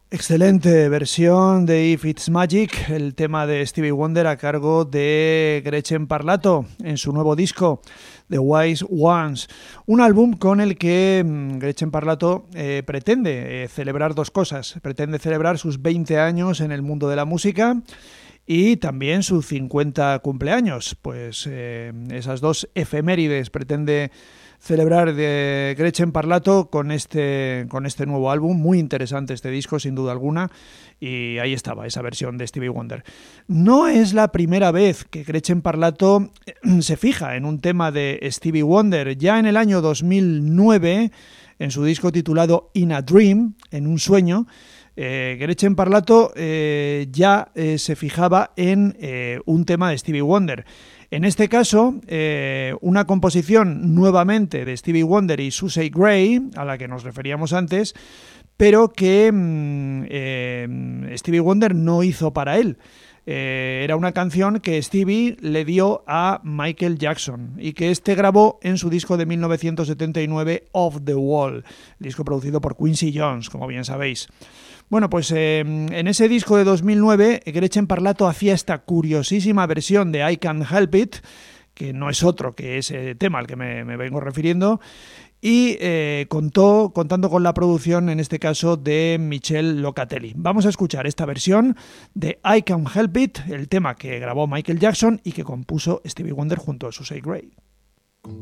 Excelente versión de If It's Magic, el tema de Stevie Wonder a cargo de Gretchen Parlato en su nuevo disco The Wise Ones, un álbum con el que Gretchen Parlato pretende celebrar dos cosas. Pretende celebrar sus 20 años en el mundo de la música y también sus 50 cumpleaños. Pues esas dos efemérides pretende celebrar de Gretchen Parlato con este nuevo álbum. Muy interesante este disco, sin duda alguna, y ahí estaba esa versión de Stevie Wonder. No es la primera vez que Gretchen Parlato se fija en un tema de Stevie Wonder. Ya en el año 2009, en su disco titulado In a Dream, en un sueño, Gretchen Parlato ya se fijaba en un tema de Stevie Wonder. En este caso, una composición nuevamente de Stevie Wonder y Susie Gray, a la que nos referíamos antes, pero que Stevie Wonder no hizo para él. Era una canción que Stevie le dio a Michael Jackson y que este grabó en su disco de 1979, Off the Wall, disco producido por Quincy Jones, como bien sabéis. Bueno, pues en ese disco de 2009, Gretchen Parlato hacía esta curiosísima versión de I Can't Help It, que no es otro que ese tema al que me vengo refiriendo, y contando con la producción, en este caso, de Michelle Locatelli. Vamos a escuchar esta versión de I Can't Help It, el tema que grabó Michael Jackson y que compuso Stevie Wonder junto a Susie Gray.